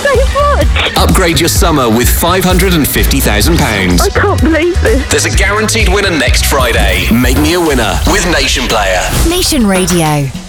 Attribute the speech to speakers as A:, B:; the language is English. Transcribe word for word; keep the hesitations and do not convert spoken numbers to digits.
A: so much.
B: Upgrade your summer with five hundred fifty thousand pounds.
A: I can't believe this.
B: There's a guaranteed winner next Friday. Make me a winner with Nation Player.
C: Nation Radio.